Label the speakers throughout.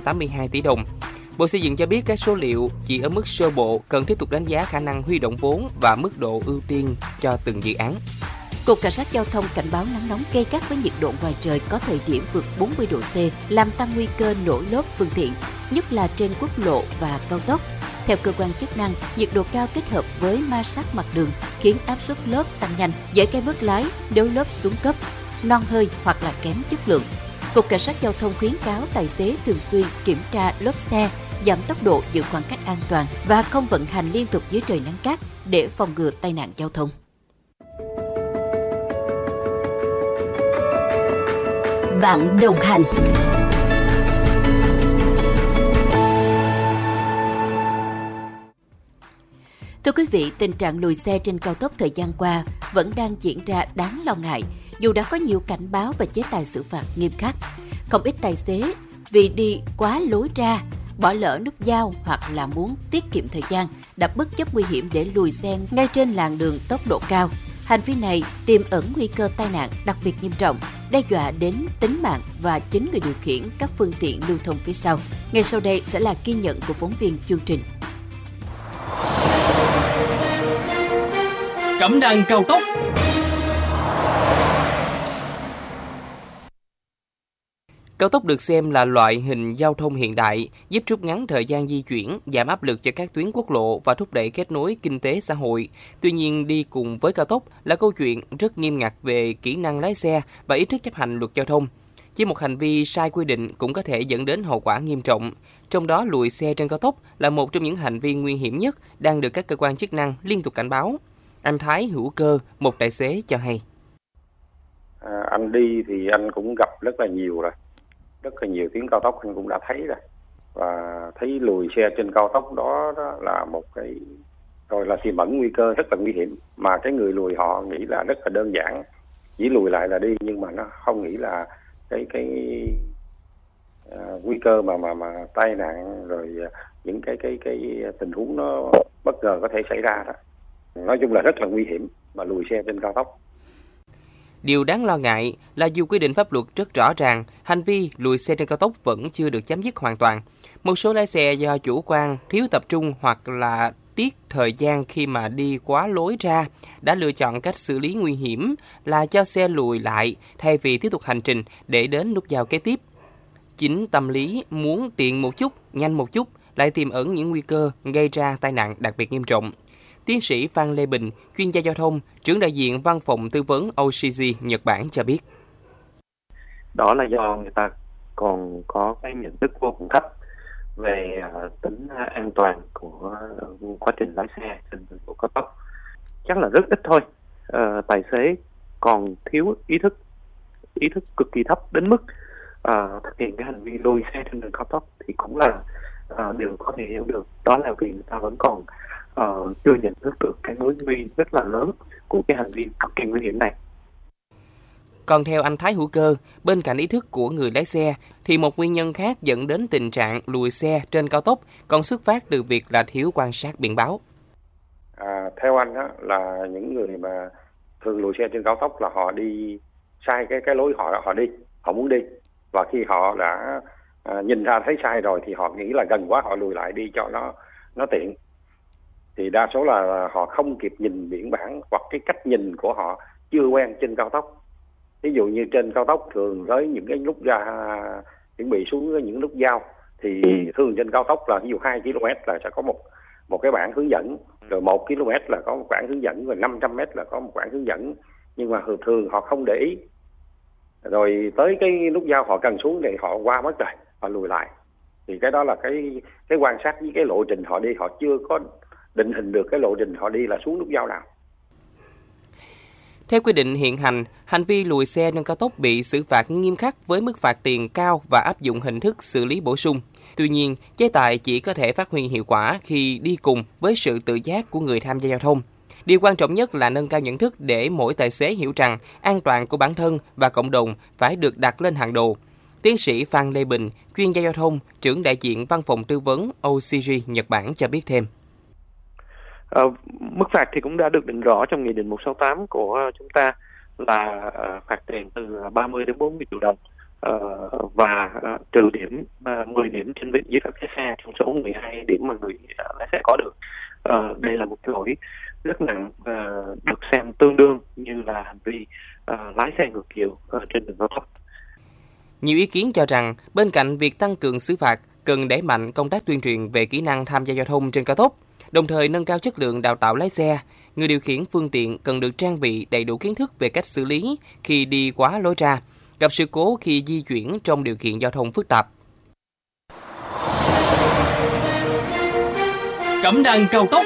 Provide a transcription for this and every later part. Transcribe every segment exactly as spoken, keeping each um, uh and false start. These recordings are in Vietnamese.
Speaker 1: tám mươi hai tỷ đồng. Bộ Xây dựng cho biết các số liệu chỉ ở mức sơ bộ, cần tiếp tục đánh giá khả năng huy động vốn và mức độ ưu tiên cho từng dự án.
Speaker 2: Cục Cảnh sát Giao thông cảnh báo nắng nóng gay gắt với nhiệt độ ngoài trời có thời điểm vượt bốn mươi độ C, làm tăng nguy cơ nổ lốp phương tiện, nhất là trên quốc lộ và cao tốc. Theo cơ quan chức năng, nhiệt độ cao kết hợp với ma sát mặt đường khiến áp suất lốp tăng nhanh, dễ gây mất lái nếu lốp xuống cấp, non hơi hoặc là kém chất lượng. Cục Cảnh sát Giao thông khuyến cáo tài xế thường xuyên kiểm tra lốp xe, giảm tốc độ, giữ khoảng cách an toàn và không vận hành liên tục dưới trời nắng gắt để phòng ngừa tai nạn giao thông. Bạn đồng hành. Thưa quý vị, tình trạng lùi xe trên cao tốc thời gian qua vẫn đang diễn ra đáng lo ngại, dù đã có nhiều cảnh báo và chế tài xử phạt nghiêm khắc. Không ít tài xế vì đi quá lối ra, bỏ lỡ nút giao hoặc là muốn tiết kiệm thời gian đã bất chấp nguy hiểm để lùi xe ngay trên làn đường tốc độ cao. Hành vi này tiềm ẩn nguy cơ tai nạn đặc biệt nghiêm trọng, đe dọa đến tính mạng và chính người điều khiển các phương tiện lưu thông phía sau. Ngay sau đây sẽ là ghi nhận của phóng viên chương trình.
Speaker 3: Cẩm nang cao tốc.
Speaker 1: Cao tốc được xem là loại hình giao thông hiện đại, giúp rút ngắn thời gian di chuyển, giảm áp lực cho các tuyến quốc lộ và thúc đẩy kết nối kinh tế xã hội. Tuy nhiên, đi cùng với cao tốc là câu chuyện rất nghiêm ngặt về kỹ năng lái xe và ý thức chấp hành luật giao thông. Chỉ một hành vi sai quy định cũng có thể dẫn đến hậu quả nghiêm trọng. Trong đó, lùi xe trên cao tốc là một trong những hành vi nguy hiểm nhất đang được các cơ quan chức năng liên tục cảnh báo. Anh Thái Hữu Cơ, một tài xế cho hay.
Speaker 4: À, anh đi thì anh cũng gặp rất là nhiều rồi. Rất là nhiều tuyến cao tốc anh cũng đã thấy rồi. Và thấy lùi xe trên cao tốc đó, đó là một cái rồi là tiềm ẩn nguy cơ rất là nguy hiểm. Mà cái người lùi họ nghĩ là rất là đơn giản, chỉ lùi lại là đi, nhưng mà nó không nghĩ là cái cái uh, nguy cơ mà mà mà tai nạn rồi những cái cái cái tình huống nó bất ngờ có thể xảy ra đó. Nói chung là rất là nguy hiểm mà lùi xe trên cao tốc.
Speaker 1: Điều đáng lo ngại là dù quy định pháp luật rất rõ ràng, hành vi lùi xe trên cao tốc vẫn chưa được chấm dứt hoàn toàn. Một số lái xe do chủ quan, thiếu tập trung hoặc là tiết thời gian khi mà đi quá lối ra đã lựa chọn cách xử lý nguy hiểm là cho xe lùi lại thay vì tiếp tục hành trình để đến nút giao kế tiếp. Chính tâm lý muốn tiện một chút, nhanh một chút lại tiềm ẩn những nguy cơ gây ra tai nạn đặc biệt nghiêm trọng. Tiến sĩ Phan Lê Bình, chuyên gia giao thông, trưởng đại diện văn phòng tư vấn o xê giê Nhật Bản cho biết.
Speaker 5: Đó là do người ta còn có cái nhận thức vô cùng thấp về tính an toàn của quá trình lái xe trên đường bộ cao tốc. Chắc là rất ít thôi. À, tài xế còn thiếu ý thức, ý thức cực kỳ thấp đến mức à, thực hiện cái hành vi lùi xe trên đường cao tốc thì cũng là à, điều có thể hiểu được. Đó là vì người ta vẫn còn Uh, chưa nhận thức được cái mối nguy rất là lớn của cái hành vi cực kỳ nguy hiểm này.
Speaker 1: Còn theo anh Thái Hữu Cơ, bên cạnh ý thức của người lái xe, thì một nguyên nhân khác dẫn đến tình trạng lùi xe trên cao tốc còn xuất phát từ việc là thiếu quan sát biển báo.
Speaker 4: À, theo anh á, là những người mà thường lùi xe trên cao tốc là họ đi sai cái cái lối họ họ đi, họ muốn đi, và khi họ đã à, nhìn ra thấy sai rồi thì họ nghĩ là gần quá, họ lùi lại đi cho nó nó tiện. Thì đa số là họ không kịp nhìn biển bảng hoặc cái cách nhìn của họ chưa quen trên cao tốc. Ví dụ như trên cao tốc thường với những cái nút ra chuẩn bị xuống những nút giao thì thường trên cao tốc là ví dụ hai ki lô mét là sẽ có một một cái bảng hướng dẫn, rồi một ki lô mét là có một bảng hướng dẫn, rồi năm trăm mét là có một bảng hướng dẫn, nhưng mà thường thường họ không để ý. Rồi tới cái nút giao họ cần xuống thì họ qua mất rồi, họ lùi lại. Thì cái đó là cái cái quan sát với cái lộ trình họ đi, họ chưa có định hình được cái lộ trình họ đi là xuống nút giao nào.
Speaker 1: Theo quy định hiện hành, hành vi lùi xe trên cao tốc bị xử phạt nghiêm khắc với mức phạt tiền cao và áp dụng hình thức xử lý bổ sung. Tuy nhiên, chế tài chỉ có thể phát huy hiệu quả khi đi cùng với sự tự giác của người tham gia giao thông. Điều quan trọng nhất là nâng cao nhận thức để mỗi tài xế hiểu rằng an toàn của bản thân và cộng đồng phải được đặt lên hàng đầu. Tiến sĩ Phan Lê Bình, chuyên gia giao thông, trưởng đại diện văn phòng tư vấn o xê giê Nhật Bản cho biết thêm.
Speaker 5: À, mức phạt thì cũng đã được định rõ trong Nghị định một sáu tám của chúng ta là uh, phạt tiền từ ba mươi đến bốn mươi triệu đồng uh, và uh, trừ điểm uh, mười điểm trên giấy phép lái xe trong số mười hai điểm mà người uh, lái xe có được. Uh, đây là một cái lỗi rất nặng, uh, được xem tương đương như là hành vi uh, lái xe ngược chiều uh, trên đường cao tốc.
Speaker 1: Nhiều ý kiến cho rằng bên cạnh việc tăng cường xử phạt, cần đẩy mạnh công tác tuyên truyền về kỹ năng tham gia giao thông trên cao tốc, đồng thời nâng cao chất lượng đào tạo lái xe. Người điều khiển phương tiện cần được trang bị đầy đủ kiến thức về cách xử lý khi đi quá lối ra, gặp sự cố khi di chuyển trong điều kiện giao thông phức tạp.
Speaker 3: Cẩm nang cao tốc.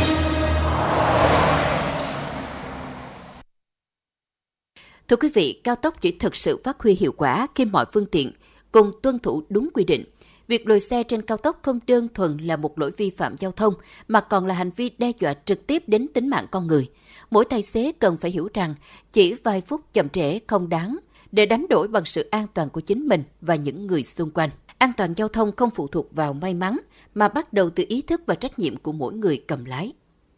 Speaker 2: Thưa quý vị, cao tốc chỉ thực sự phát huy hiệu quả khi mọi phương tiện cùng tuân thủ đúng quy định. Việc lùi xe trên cao tốc không đơn thuần là một lỗi vi phạm giao thông, mà còn là hành vi đe dọa trực tiếp đến tính mạng con người. Mỗi tài xế cần phải hiểu rằng chỉ vài phút chậm trễ không đáng để đánh đổi bằng sự an toàn của chính mình và những người xung quanh. An toàn giao thông không phụ thuộc vào may mắn, mà bắt đầu từ ý thức và trách nhiệm của mỗi người cầm lái.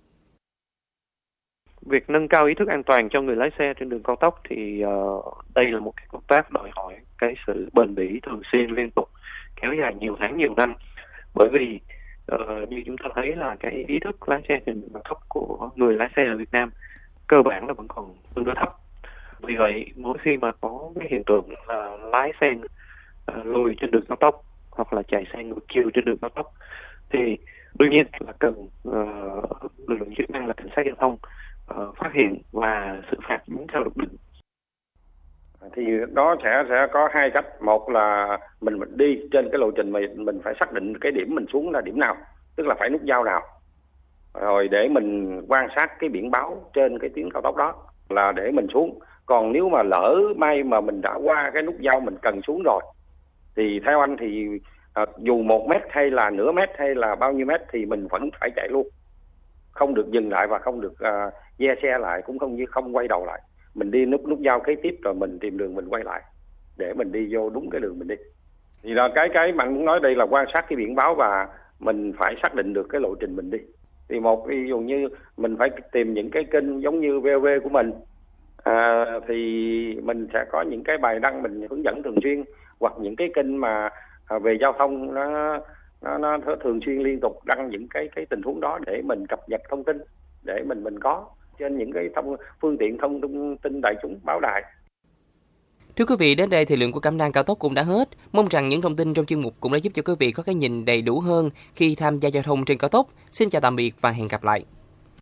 Speaker 5: Việc nâng cao ý thức an toàn cho người lái xe trên đường cao tốc thì uh, đây là một cái công tác đòi hỏi cái sự bền bỉ, thường xuyên, liên tục, kéo dài nhiều tháng, nhiều năm. Bởi vì uh, như chúng ta thấy là cái ý thức lái xe trên đường cao tốc của người lái xe ở Việt Nam cơ bản là vẫn còn tương đối thấp. Vì vậy, mỗi khi mà có cái hiện tượng là lái xe uh, lùi trên đường cao tốc hoặc là chạy xe ngược chiều trên đường cao tốc thì đương nhiên là cần uh, lực lượng chức năng là cảnh sát giao thông uh, phát hiện và xử phạt đúng theo luật định.
Speaker 4: Thì đó sẽ sẽ có hai cách. Một là mình, mình đi trên cái lộ trình mình mình phải xác định cái điểm mình xuống là điểm nào, tức là phải nút giao nào, rồi để mình quan sát cái biển báo trên cái tuyến cao tốc đó là để mình xuống. Còn nếu mà lỡ may mà mình đã qua cái nút giao mình cần xuống rồi thì theo anh thì à, dù một mét hay là nửa mét hay là bao nhiêu mét thì mình vẫn phải chạy luôn, không được dừng lại và không được à, ve xe lại, cũng không như không quay đầu lại. Mình đi nút nút giao kế tiếp rồi mình tìm đường mình quay lại để mình đi vô đúng cái đường mình đi. Thì là cái cái mà anh muốn nói đây là quan sát cái biển báo và mình phải xác định được cái lộ trình mình đi. Thì một ví dụ như mình phải tìm những cái kênh giống như vê o vê của mình, à, thì mình sẽ có những cái bài đăng mình hướng dẫn thường xuyên, hoặc những cái kênh mà à, về giao thông nó, nó nó thường xuyên liên tục đăng những cái cái tình huống đó để mình cập nhật thông tin, để mình mình có trên những cái thông phương tiện thông tin đại chúng báo đài.
Speaker 1: Thưa quý vị, đến đây thì lượng của Cẩm nang cao tốc cũng đã hết. Mong rằng những thông tin trong chuyên mục cũng đã giúp cho quý vị có cái nhìn đầy đủ hơn khi tham gia giao thông trên cao tốc. Xin chào tạm biệt và hẹn gặp lại.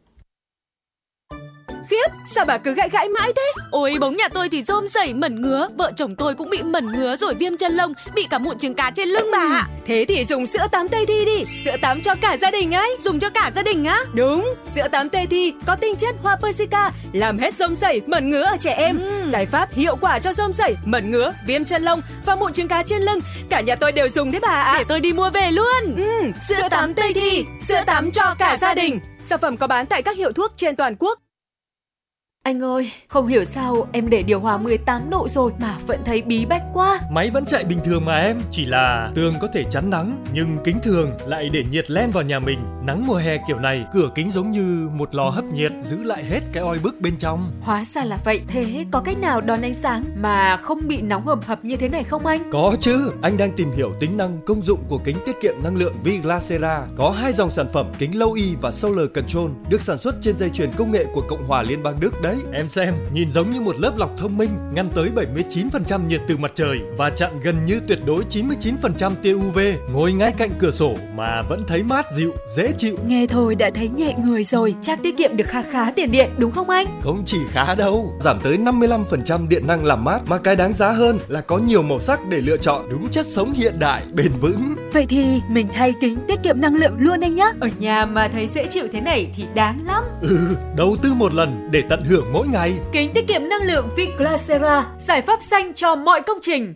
Speaker 6: Khiếp, sao bà cứ gãi gãi mãi thế? Ôi, bóng nhà tôi thì rôm rẩy mẩn ngứa, vợ chồng tôi cũng bị mẩn ngứa rồi viêm chân lông, bị cả mụn trứng cá trên lưng bà ạ.
Speaker 7: Thế thì dùng sữa tắm Tây Thi đi, sữa tắm cho cả gia đình ấy.
Speaker 6: Dùng cho cả gia đình á?
Speaker 7: Đúng, sữa tắm Tây Thi có tinh chất hoa Persica, làm hết rôm rẩy, mẩn ngứa ở trẻ em. Ừ. Giải pháp hiệu quả cho rôm rẩy, mẩn ngứa, viêm chân lông và mụn trứng cá trên lưng. Cả nhà tôi đều dùng đấy bà ạ.
Speaker 6: Để tôi đi mua về luôn.
Speaker 7: Ừ, sữa, sữa tắm Tây Thi, sữa tắm cho cả gia đình. Sản phẩm có bán tại các hiệu thuốc trên toàn quốc.
Speaker 8: Anh ơi, không hiểu sao em để điều hòa mười tám độ rồi mà vẫn thấy bí bách quá.
Speaker 3: Máy vẫn chạy bình thường mà em, chỉ là tường có thể chắn nắng, nhưng kính thường lại để nhiệt len vào nhà mình. Nắng mùa hè kiểu này, cửa kính giống như một lò hấp nhiệt, giữ lại hết cái oi bức bên trong.
Speaker 8: Hóa ra là vậy, thế có cách nào đón ánh sáng mà không bị nóng hầm hập như thế này không anh?
Speaker 3: Có chứ, anh đang tìm hiểu tính năng công dụng của kính tiết kiệm năng lượng Viglasera. Có hai dòng sản phẩm kính Low E và Solar Control được sản xuất trên dây chuyền công nghệ của Cộng hòa Liên bang Đức đấy. Em xem, nhìn giống như một lớp lọc thông minh, ngăn tới bảy mươi chín phần trăm nhiệt từ mặt trời và chặn gần như tuyệt đối chín mươi chín phần trăm tia u vê. Ngồi ngay cạnh cửa sổ mà vẫn thấy mát dịu, dễ chịu.
Speaker 8: Nghe thôi đã thấy nhẹ người rồi, chắc tiết kiệm được khá khá tiền điện đúng không anh?
Speaker 3: Không chỉ khá đâu, giảm tới năm mươi lăm phần trăm điện năng làm mát, mà cái đáng giá hơn là có nhiều màu sắc để lựa chọn, đúng chất sống hiện đại, bền vững.
Speaker 8: Vậy thì mình thay kính tiết kiệm năng lượng luôn anh nhé. Ở nhà mà thấy dễ chịu thế này thì đáng lắm.
Speaker 3: Ừ, đầu tư một lần để tận hưởng mỗi ngày.
Speaker 8: Kính tiết kiệm năng lượng Viglasera, giải pháp xanh cho mọi công trình.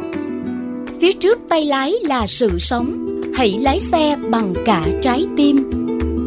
Speaker 9: Phía trước tay lái là sự sống, hãy lái xe bằng cả trái tim.